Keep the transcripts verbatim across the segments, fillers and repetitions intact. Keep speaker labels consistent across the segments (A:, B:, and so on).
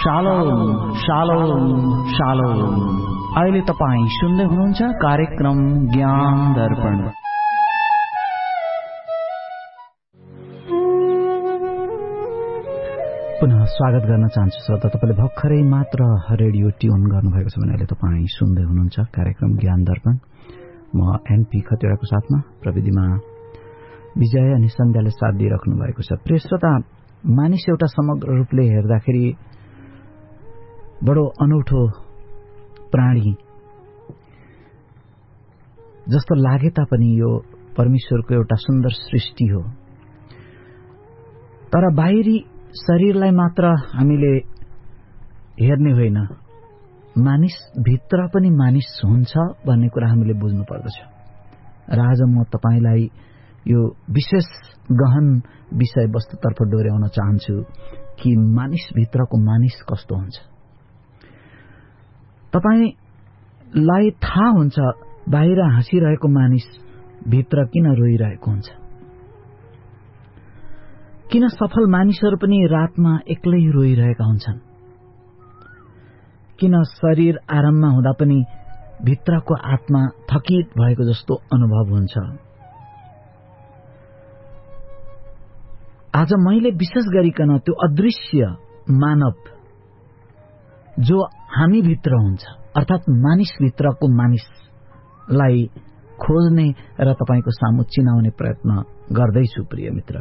A: Shalom shalom shalom. अहिले तपाईँ सुन्दै हुनुहुन्छ कार्यक्रम ज्ञान दर्पण। पुनः स्वागत गर्न चाहन्छु श्रोता, तपाईले भर्खरै मात्र रेडियो ट्युन गर्नुभएको छ भने अहिले तपाईँ सुन्दै हुनुहुन्छ कार्यक्रम ज्ञान दर्पण। म एनपी खतिवड़ाको साथमा प्रविधिमा विजय अनि सन्ध्याले साथ दिइराख्नु भएको छ। प्रिय श्रोता, मानिस एउटा समग्र रूपले हेर्दाखेरि बडो अनौठो प्राणी जस्तो लागे तापनि यो परमेश्वरको एउटा सुन्दर सृष्टि हो। तर बाहिरी शरीरलाई मात्र हामीले हेर्ने होइन, मानिस भित्र पनि मानिस हुन्छ भन्ने कुरा हामीले बुझ्नु पर्दछ। र आज म तपाईलाई यो विशेष गहन विषयवस्तुतर्फ डोर्याउन चाहन्छु कि मानिस भित्रको मानिस कस्तो हुन्छ। तपाईलाई थाहा हुन्छ बाहिर हाँसिरहेको मानिस भित्र किन रोइरहेको हुन्छ, किन सफल मानिसहरू पनि रातमा एक्लै रोइरहेका हुन्छन्, किन शरीर आराममा हुँदा पनि भित्रको आत्मा थकित भएको जस्तो अनुभव हुन्छ। आज मैले विशेष गरिकन त्यो अदृश्य मानव जो हामी भित्र हुन्छ अर्थात मानिस भित्रको मानिसलाई खोज्ने र तपाईको सामु चिनाउने प्रयत्न गर्दैछु। प्रिय मित्र,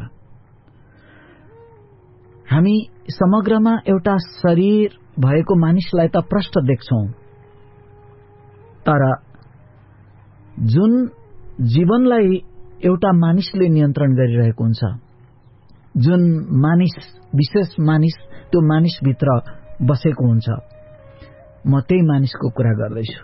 A: हामी समग्रमा एउटा शरीर भएको मानिसलाई त प्रष्ट देख्छौं, तर जुन जीवनलाई एउटा मानिसले नियन्त्रण गरिरहेको हुन्छ, जुन मानिस विशेष मानिस त्यो मानिसभित्र बसेको हुन्छ, म त्यही मानिसको कुरा गर्दैछु।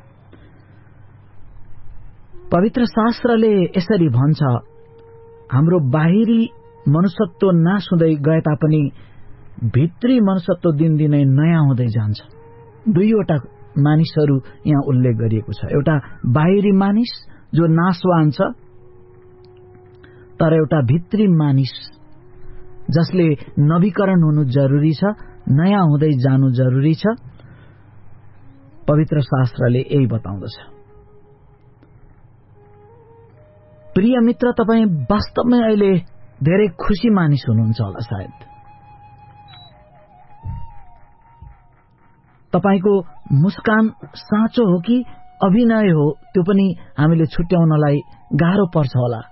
A: पवित्र शास्त्रले यसरी भन्छ, हाम्रो बाहिरी मनुष्यत्व नाश हुँदै गए तापनि भित्री मनुष्यत्व दिनदिनै नयाँ हुँदै जान्छ। दुईवटा मानिसहरू यहाँ उल्लेख गरिएको छ, एउटा बाहिरी मानिस जो नाशवान छ, तर एउटा भित्री मानिस जसले नवीकरण हुनु जरुरी छ, नयाँ हुँदै जानु जरुरी छ। पवित्र शास्त्रले यही बताउँदछ। प्रिय मित्र, तपाई वास्तवमै अहिले धेरै खुशी मानिस हुनुहुन्छ होला सायद। तपाईको मुस्कान साँचो हो कि अभिनय हो त्यो पनि हामीले छुट्याउनलाई गाह्रो पर्छ होला।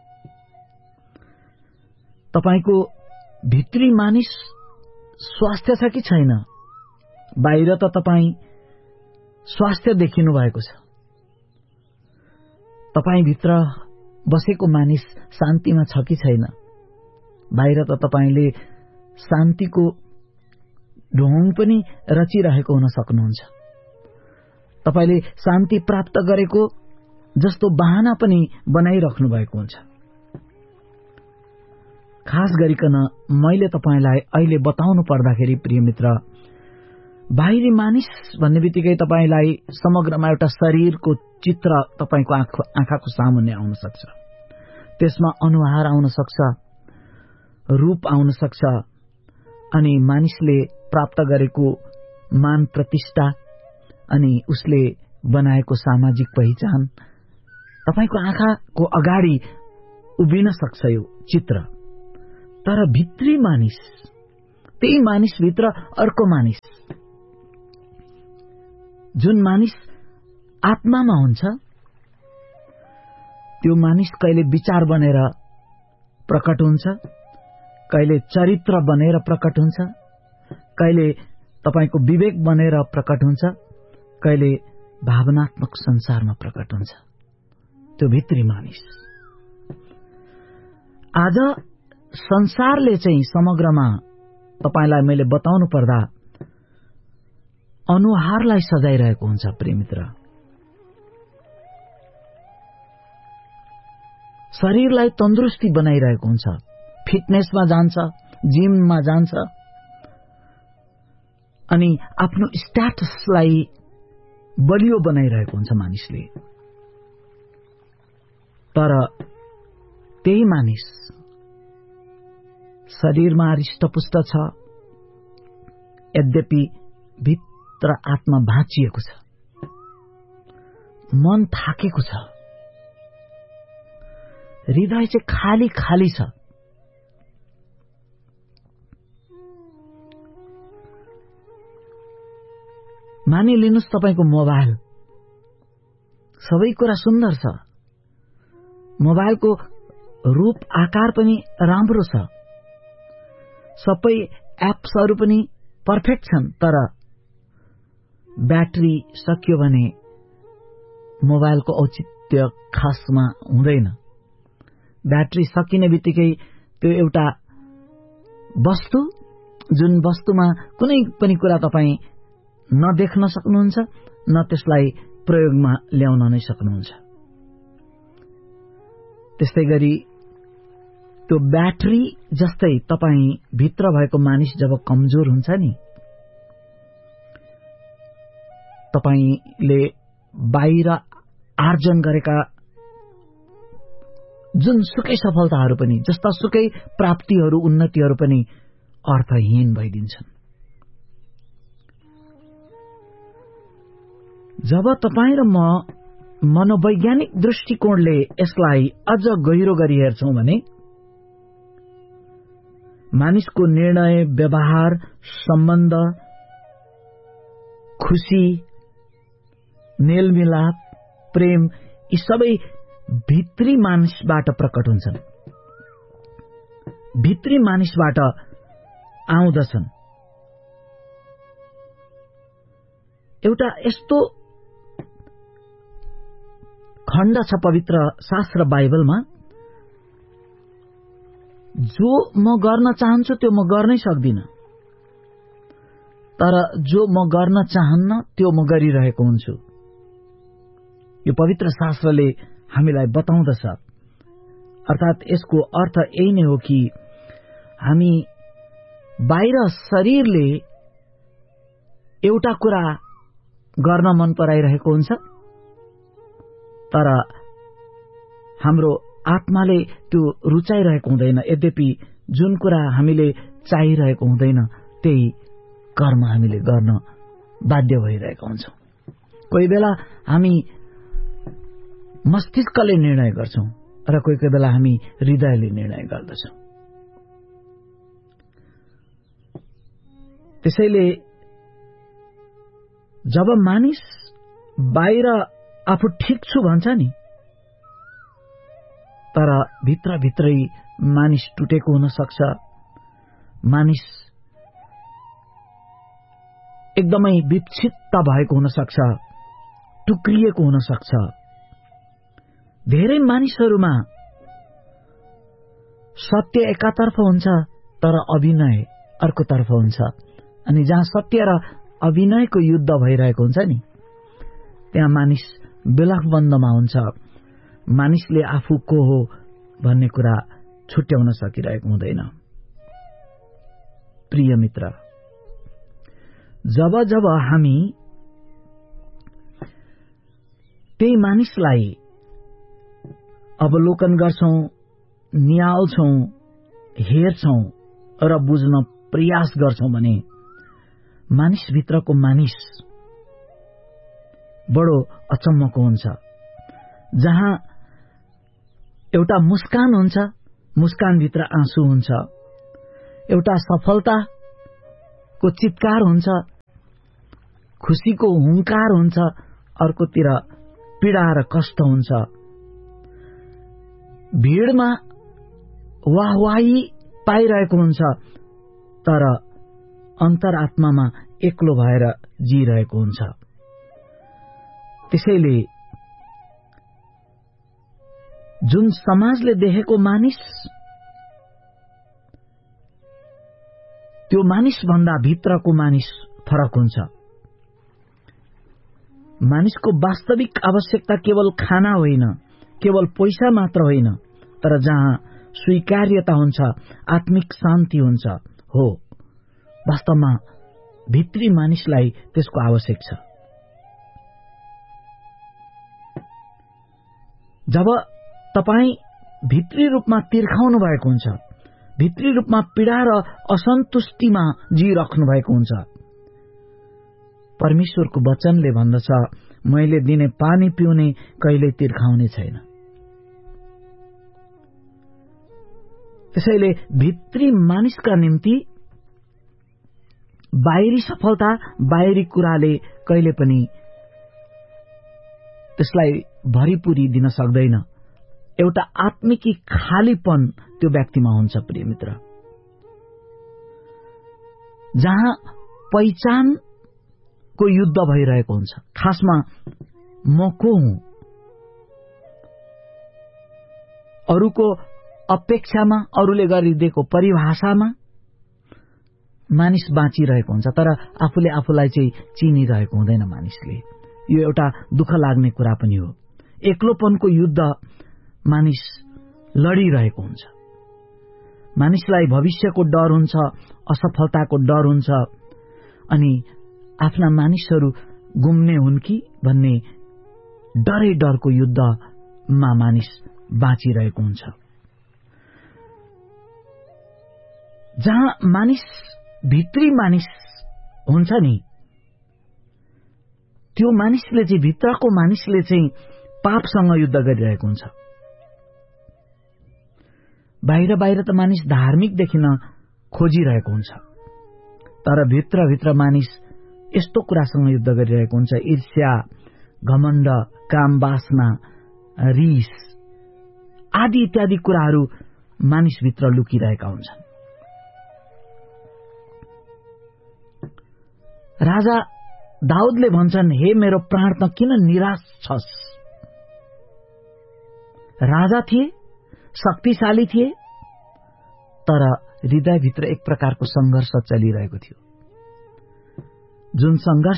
A: तपाईको भित्री मानिस स्वास्थ्य छ कि छैन? बाहिर त तपाई स्वास्थ्य देखिनु भएको छ। तपाई भित्र बसेको मानिस शान्तिमा छ कि छैन? बाहिर त तपाईले शान्तिको ढोङ पनि रचिरहेको हुन सक्नुहुन्छ। तपाईले शान्ति प्राप्त गरेको जस्तो बहाना पनि बनाइराख्नु भएको हुन्छ। खास गरिकन मैले तपाईलाई अहिले बताउनु पर्दाखेरि प्रिय मित्र, बाहिरी मानिस भन्ने बित्तिकै तपाईलाई समग्रमा एउटा शरीरको चित्र तपाईको आँखाको सामुन्ने आउन सक्छ। त्यसमा अनुहार आउन सक्छ, रूप आउन सक्छ, अनि मानिसले प्राप्त गरेको मान प्रतिष्ठा अनि उसले बनाएको सामाजिक पहिचान तपाईको आँखाको अगाडि उभिन सक्छ यो चित्र। तर भित्री मानिस, त्यही मानिसभित्र अर्को मानिस, जुन मानिस आत्मामा हुन्छ, त्यो मानिस कहिले विचार बनेर प्रकट हुन्छ, कहिले चरित्र बनेर प्रकट हुन्छ, कहिले तपाईको विवेक बनेर प्रकट हुन्छ, कहिले भावनात्मक संसारमा प्रकट हुन्छ। त्यो भित्री मानिस। आज संसारले चाहिँ समग्रमा तपाईलाई मैले बताउनु पर्दा अनुहारलाई सजाइरहेको हुन्छ। प्रिय मित्र, शरीरलाई तन्दुरुस्ती बनाइरहेको हुन्छ, फिटनेसमा जान्छ, जिममा जान्छ, अनि आफ्नो स्ट्याटसलाई बलियो बनाइरहेको हुन्छ मानिसले। तर त्यही मानिस शरीरमा हृष्टपुष्ट छ, यद्यपि भित्र आत्मा भाँचिएको छ, मन थाकेको छ, हृदय चाहिँ खाली खाली छ। मानिलिनुस् तपाईको मोबाइल, सबै कुरा सुन्दर छ, मोबाइलको रूप आकार पनि राम्रो छ, सबै एप्सहरू पनि पर्फेक्ट छन्, तर ब्याट्री सकियो भने मोबाइलको औचित्य खासमा हुँदैन। ब्याट्री सकिने बित्तिकै त्यो एउटा वस्तु, जुन वस्तुमा कुनै पनि कुरा तपाईँ नदेख्न सक्नुहुन्छ, न त्यसलाई प्रयोगमा ल्याउन नै सक्नुहुन्छ। त्यस्तै गरी त्यो ब्याट्री जस्तै तपाईँ भित्र भएको मानिस जब कमजोर हुन्छ नि, तपाईले बाहिर आर्जन गरेका जुन सुकै सफलताहरू पनि, जस्ता सुकै प्राप्तिहरू, उन्नतिहरू पनि अर्थहीन भइदिन्छन्। जब तपाईँ र म मनोवैज्ञानिक दृष्टिकोणले यसलाई अझ गहिरो गरी हेर्छौं भने मानिसको निर्णय, व्यवहार, सम्बन्ध, खुशी, मेलमिलाप, प्रेम, यी सबै भित्री मानिसबाट प्रकट हुन्छन्, भित्री मानिसबाट आउँदछन्। एउटा यस्तो खण्ड छ पवित्र शास्त्र बाइबलमा, जो म गर्न चाहन्छु त्यो म गर्नै सक्दिन, तर जो म गर्न चाहन्न त्यो म गरिरहेको हुन्छु। यो पवित्र शास्त्रले हामीलाई बताउँदछ। अर्थात् यसको अर्थ यही नै हो कि हामी बाहिर शरीरले एउटा कुरा गर्न मन पराइरहेको हुन्छ, तर हाम्रो आत्माले त्यो रुचाइरहेको हुँदैन। यद्यपि जुन कुरा हामीले चाहिरहेको हुँदैन त्यही कर्म हामीले गर्न बाध्य भइरहेका हुन्छौं। कोही बेला हामी मस्तिष्कले निर्णय गर्छौं र कोही कोही बेला हामी हृदयले निर्णय गर्दछौं। त्यसैले जब मानिस बाहिर आफू ठिक छु भन्छ नि, तर भित्र भित्रै मानिस टुटेको हुन सक्छ, मानिस एकदमै विक्षिप्त भएको हुन सक्छ, टुक्रिएको हुन सक्छ। धेरै मानिसहरूमा सत्य एकातर्फ हुन्छ तर अभिनय अर्कोतर्फ हुन्छ, अनि जहाँ सत्य र अभिनयको युद्ध भइरहेको हुन्छ नि, त्यहाँ मानिस विलापबन्दमा हुन्छ। मानिसले आफू को हो भन्ने कुरा छुट्याउन सकिरहेको हुँदैन। प्रिय मित्र, जब जब हामी त्यही मानिसलाई अवलोकन गर्छौं, निहाल्छौं, हेर्छौं र बुझ्न प्रयास गर्छौं भने मानिसभित्रको मानिस बडो अचम्मको हुन्छ। जहाँ एउटा मुस्कान हुन्छ, मुस्कानभित्र आँसु हुन्छ, एउटा सफलताको चित्कार हुन्छ, खुशीको हुंकार हुन्छ, अर्कोतिर पीडा र कष्ट हुन्छ। भीड़मा वाहवाही पाइरहेको हुन्छ, तर अन्तरात्मामा एक्लो भएर जिरहेको हुन्छ। त्यसैले जुन समाजले देखेको मानिस, त्यो मानिस भन्दा भित्रको मानिस फरक हुन्छ। मानिसको वास्तविक आवश्यकता केवल खाना होइन, केवल पैसा मात्र होइन, तर जहाँ स्वीकार्यता हुन्छ, आत्मिक शान्ति हुन्छ, हो वास्तवमा भित्री मानिसलाई त्यसको आवश्यक छ। जब तपाई भित्री रूपमा तिर्खाउनु भएको हुन्छ, भित्री रूपमा पीडा र असन्तुष्टिमा जिराख्नु भएको हुन्छ, परमेश्वरको वचनले भन्दछ, मैले दिने पानी पिउने कहिल्यै तिर्खाउने छैन। त्यसैले भित्री मानिसका निम्ति बाहिरी सफलता, बाहिरी कुराले कहिले पनि त्यसलाई भरिपूरी दिन सक्दैन। एउटा आत्मिकी खालीपन त्यो व्यक्तिमा हुन्छ प्रिय मित्र, जहाँ पहिचानको युद्ध भइरहेको हुन्छ। खासमा म को हुँ, अरूको अपेक्षामा, अरूले गरिदिएको परिभाषामा मानिस बाँचिरहेको हुन्छ, तर आफूले आफूलाई चाहिँ चिनिरहेको हुँदैन मानिसले। यो एउटा दुःख लाग्ने कुरा पनि हो। एक्लोपनको युद्ध मानिस लडिरहेको हुन्छ। मानिसलाई भविष्यको डर हुन्छ, असफलताको डर हुन्छ, अनि आफ्ना मानिसहरू गुम्ने हुन् कि भन्ने डरै डरको युद्धमा मानिस बाँचिरहेको हुन्छ। जहाँ मानिस भित्री मानिस हुन्छ नि, त्यो मानिसले चाहिँ, भित्रको मानिसले चाहिँ पापसँग युद्ध गरिरहेको हुन्छ। बाहिर बाहिर त मानिस धार्मिक देखिन खोजिरहेको हुन्छ, तर भित्र भित्र मानिस यस्तो कुरासँग युद्ध गरिरहेको हुन्छ, ईर्ष्या, घमण्ड, काम वासना, रिस आदि इत्यादि कुराहरू मानिसभित्र लुकिरहेका हुन्छन्। राजा दाउदले भन्छन्, हे मेरो प्राण त किन निराश छस्। राजा थिए, शक्तिशाली थिए, तर हृदयभित्र एक प्रकारको संघर्ष चलिरहेको थियो, जुन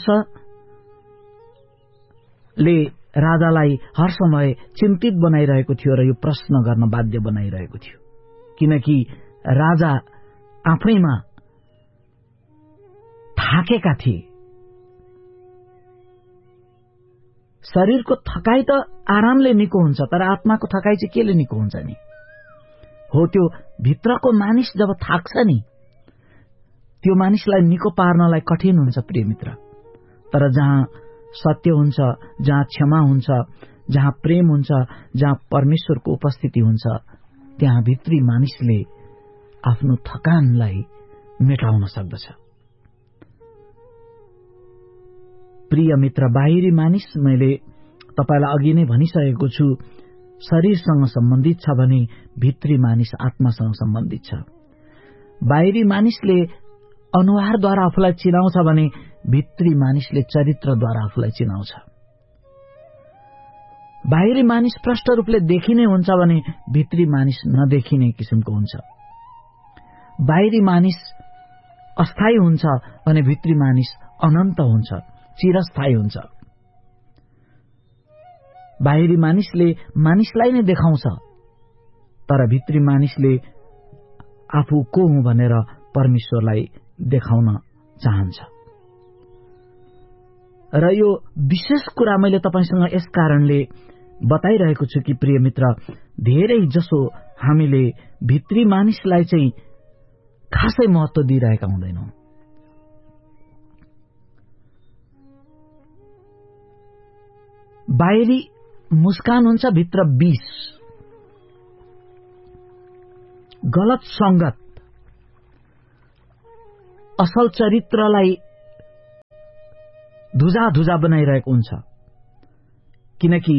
A: संघर्षले राजालाई हर समय चिन्तित बनाइरहेको थियो र यो प्रश्न गर्न बाध्य बनाइरहेको थियो, किनकि राजा आफैमा थाकेका थिए। शरीरको थकाइ त आरामले निको हुन्छ, तर आत्माको थकाइ चाहिँ केले निको हुन्छ नि? हो, त्यो भित्रको मानिस जब थाक्छ नि, त्यो मानिसलाई निको पार्नलाई कठिन हुन्छ प्रिय मित्र। तर जहाँ सत्य हुन्छ, जहाँ क्षमा हुन्छ, जहाँ प्रेम हुन्छ, जहाँ परमेश्वरको उपस्थिति हुन्छ, त्यहाँ भित्री मानिसले आफ्नो थकानलाई मेटाउन सक्दछ। प्रिय मित्र, बाहिरी मानिस मैले तपाईलाई अघि नै भनिसकेको छु, शरीरसँग सम्बन्धित छ भने भित्री मानिस आत्मासँग सम्बन्धित छ। बाहिरी मानिसले अनुहारद्वारा आफूलाई चिनाउँछ भने भित्री मानिसले चरित्रद्वारा आफूलाई चिनाउँछ। बाहिरी मानिस प्रष्ट रूपले देखिने हुन्छ भने भित्री मानिस नदेखिने किसिमको हुन्छ। बाहिरी मानिस अस्थायी हुन्छ भने भित्री मानिस अनन्त हुन्छ, चिरस्थायी हुन्छ। बाहिरी मानिसले मानिसलाई नै देखाउँछ, तर भित्री मानिसले आफू को हुँ भनेर परमेश्वरलाई देखाउन चाहन्छ। र यो विशेष कुरा मैले तपाईसँग यस कारणले बताइरहेको छु कि प्रिय मित्र, धेरै जसो हामीले भित्री मानिसलाई चाहिँ खासै महत्त्व दिइरहेका हुँदैनौं। बाहिरी मुस्कान हुन्छ, भित्र विष, गलत संगत असल चरित्रलाई धुजा धुजा बनाइरहेको हुन्छ। किनकि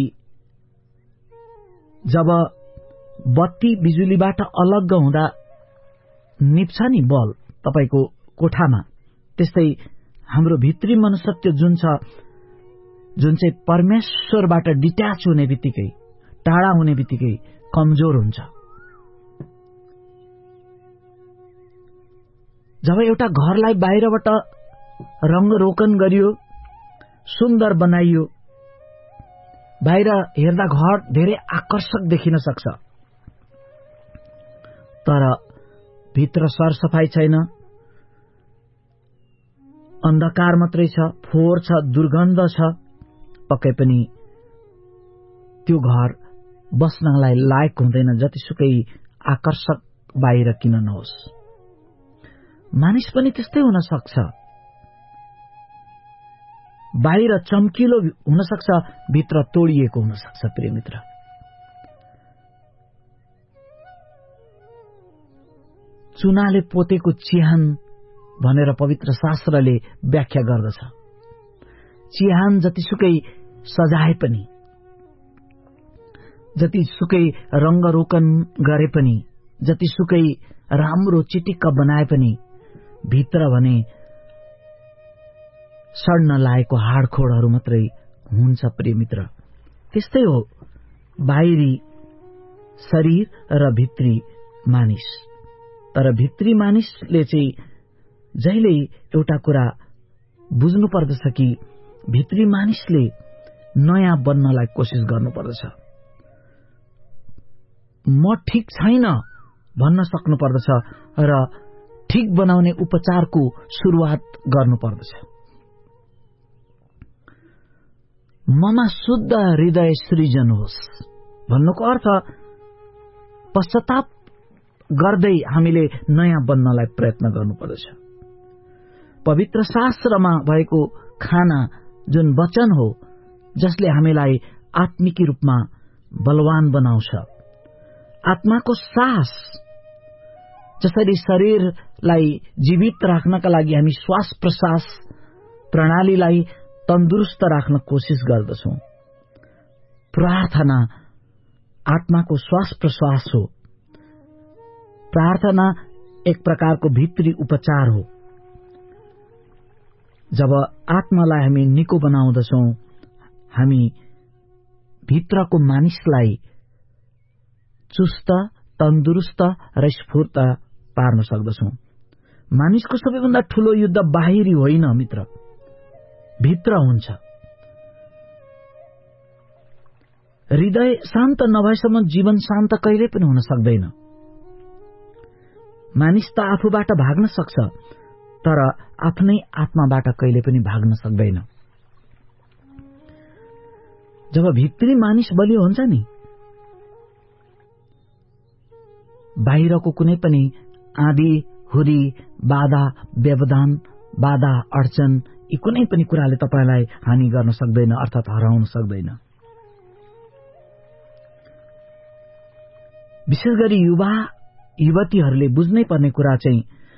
A: जब बत्ती बिजुलीबाट अलग हुँदा निप्छ नि बल तपाईको कोठामा, त्यस्तै हाम्रो भित्री मनुष्यत्व जुन छ, जुन चाहिँ परमेश्वरबाट डिट्याच हुने बित्तिकै, टाढा हुने बित्तिकै कमजोर हुन्छ। जब एउटा घरलाई बाहिरबाट रंग रोकन गरियो, सुन्दर बनाइयो, बाहिर हेर्दा घर धेरै आकर्षक देखिन सक्छ, तर भित्र सरसफाई छैन, अन्धकार मात्रै छ, फोहोर छ, दुर्गन्ध छ, पक्कै पनि त्यो घर बस्नलाई लायक हुँदैन, जतिसुकै आकर्षक बाहिर किन नहोस्। मानिस पनि त्यस्तै हुन सक्छ। बाहिर चम्किलो हुन सक्छ, भित्र तोडिएको हुन सक्छ। प्रिय मित्र, चुनाले पोतेको चिहान भनेर पवित्र शास्त्रले व्याख्या गर्दछ। चिहान जतिसुकै सजाए पनि, जतिसुकै रंगरोकन गरे पनि, जतिसुकै राम्रो चिटिक्क बनाए पनि, भित्र भने सड्न लागेको हाडखोडहरू मात्रै हुन्छ। प्रिय मित्र, त्यस्तै हो बाहिरी शरीर र भित्री मानिस। तर भित्री मानिसले चाहिँ जहिले एउटा कुरा बुझ्नु पर्दछ कि भित्री मानिसले नयाँ बन्नलाई कोसिस गर्नुपर्दछ। म ठिक छैन भन्न सक्नु पर्दछ र ठिक बनाउने उपचारको सुरुवात गर्नुपर्दछ। ममा शुद्ध हृदय सृजन होस् भन्नुको अर्थ पश्चाताप गर्दै हामीले नयाँ बन्नलाई प्रयत्न गर्नुपर्दछ। पवित्र शास्त्रमा भएको खाना जुन वचन हो, जसले हामीलाई आत्मिक रूपमा बलवान बनाउँछ, आत्माको सास, जसरी शरीरलाई जीवित राख्नका लागि हामी श्वास प्रश्वास प्रणालीलाई तन्दुरुस्त राख्न कोसिस गर्दछौं। प्रार्थना आत्माको श्वास प्रश्वास हो। प्रार्थना एक प्रकारको भित्री उपचार हो। जब आत्मालाई हामी निको बनाउँदछौं, हामी भित्रको मानिसलाई चुस्त, तन्दुरुस्त र स्फूर्त पार्न सक्दछौं। मानिसको सबैभन्दा ठूलो युद्ध बाहिरी होइन मित्र, भित्र हुन्छ। हृदय शान्त नभएसम्म जीवन शान्त कहिल्यै पनि हुन सक्दैन। मानिस त आफूबाट भाग्न सक्छ, तर आफ्नै आत्माबाट कहिले पनि भाग्न सक्दैन। जब भित्री मानिस बलियो हुन्छ नि, बाहिरको कुनै पनि आँधी हुरी, बाधा व्यवधान, बाधा अडचन, यी कुनै पनि कुराले तपाईलाई हानि गर्न सक्दैन, अर्थात हराउन सक्दैन। विशेष गरी युवा युवतीहरूले बुझ्नै पर्ने कुरा चाहिँ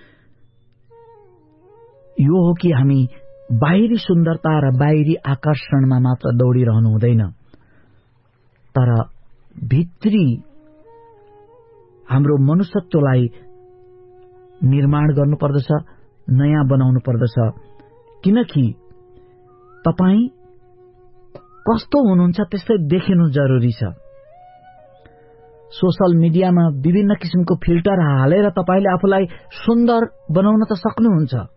A: यो हो कि हामी बाहिरी सुन्दरता र बाहिरी आकर्षणमा मात्र दौडिरहनु हुँदैन, तर भित्री हाम्रो मनुष्यत्वलाई निर्माण गर्नुपर्दछ, नयाँ बनाउनु पर्दछ। किनकि तपाई कस्तो हुनुहुन्छ त्यस्तै देखिनु जरुरी छ। सोशल मिडियामा विभिन्न किसिमको फिल्टर हालेर तपाईले आफूलाई सुन्दर बनाउन त सक्नुहुन्छ,